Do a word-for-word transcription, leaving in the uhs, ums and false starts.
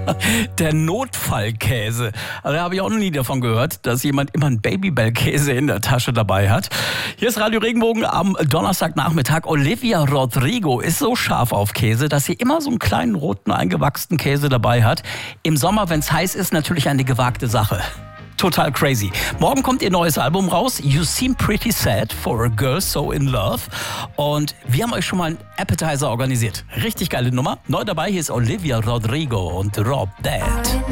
Der Notfallkäse. Also, da habe ich auch noch nie davon gehört, dass jemand immer einen Babybel-Käse in der Tasche dabei hat. Hier ist Radio Regenbogen am Donnerstagnachmittag. Olivia Rodrigo ist so scharf auf Käse, dass sie immer so einen kleinen roten eingewachsenen Käse dabei hat. Im Sommer, wenn es heiß ist, natürlich eine gewagte Sache. Total crazy. Morgen kommt ihr neues Album raus, You Seem Pretty Sad for a Girl So in Love. Und wir haben euch schon mal einen Appetizer organisiert. Richtig geile Nummer. Neu dabei, hier ist Olivia Rodrigo und Rob Dad.